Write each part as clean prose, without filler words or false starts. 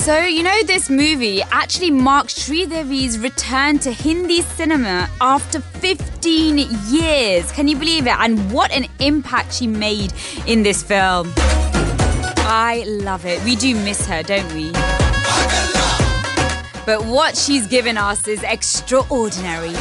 So, this movie actually marks Sridevi's return to Hindi cinema after 15 years. Can you believe it? And what an impact she made in this film. I love it. We do miss her, don't we? But what she's given us is extraordinary.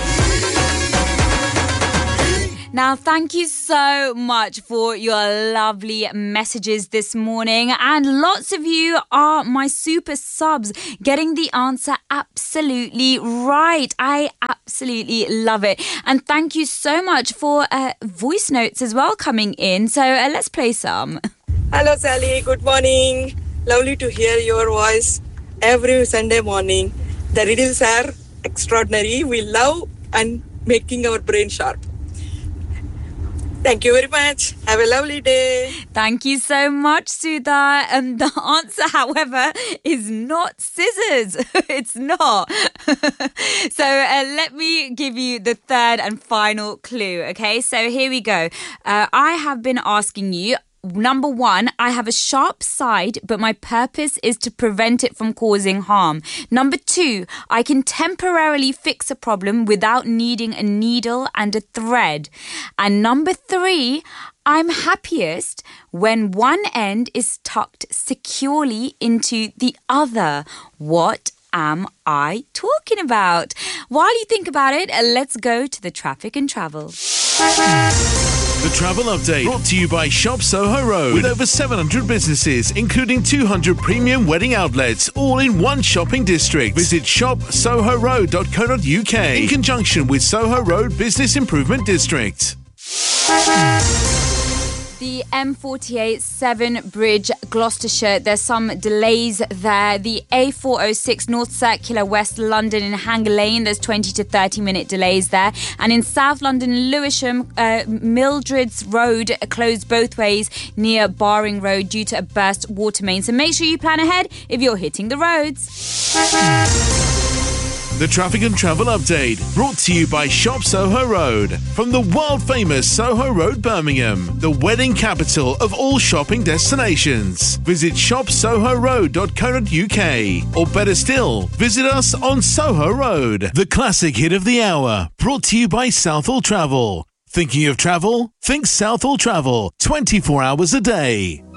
Now, thank you so much for your lovely messages this morning. And lots of you are my super subs, getting the answer absolutely right. I absolutely love it. And thank you so much for voice notes as well coming in. So let's play some. Hello, Sally. Good morning. Lovely to hear your voice every Sunday morning. The riddles are extraordinary. We love and making our brain sharp. Thank you very much. Have a lovely day. Thank you so much, Sudha. And the answer, however, is not scissors. It's not. So let me give you the third and final clue. Okay, so here we go. I have been asking you, number one, I have a sharp side, but my purpose is to prevent it from causing harm. Number two, I can temporarily fix a problem without needing a needle and a thread. And number three, I'm happiest when one end is tucked securely into the other. What am I talking about? While you think about it, let's go to the traffic and travel. The Travel Update, brought to you by Shop Soho Road, with over 700 businesses, including 200 premium wedding outlets, all in one shopping district. Visit shopsohoroad.co.uk in conjunction with Soho Road Business Improvement District. The M48 Severn Bridge, Gloucestershire, there's some delays there. The A406 North Circular, West London in Hanger Lane, there's 20 to 30 minute delays there. And in South London, Lewisham, Mildred's Road closed both ways near Barring Road due to a burst water main. So make sure you plan ahead if you're hitting the roads. The Traffic and Travel Update, brought to you by Shop Soho Road. From the world-famous Soho Road, Birmingham, the wedding capital of all shopping destinations. Visit shopsohoroad.co.uk, or better still, visit us on Soho Road. The classic hit of the hour, brought to you by Southall Travel. Thinking of travel? Think Southall Travel, 24 hours a day.